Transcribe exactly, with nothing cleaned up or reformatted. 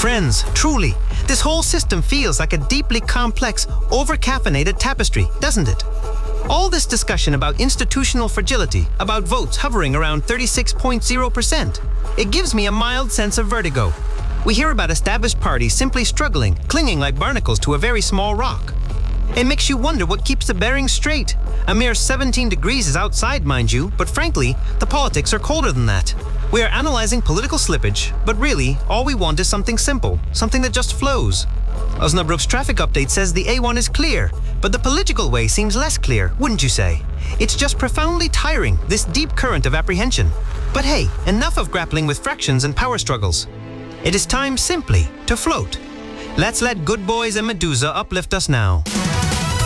Friends, truly, this whole system feels like a deeply complex, over-caffeinated tapestry, doesn't it? All this discussion about institutional fragility, about votes hovering around thirty-six point zero percent, it gives me a mild sense of vertigo. We hear about established parties simply struggling, clinging like barnacles to a very small rock. It makes you wonder what keeps the bearings straight. A mere seventeen degrees is outside, mind you, but frankly, the politics are colder than that. We are analyzing political slippage, but really, all we want is something simple, something that just flows. Osnabrück's traffic update says the A one is clear, but the political way seems less clear, wouldn't you say? It's just profoundly tiring, this deep current of apprehension. But hey, enough of grappling with fractions and power struggles. It is time simply to float. Let's let Good Boys and Medusa uplift us now.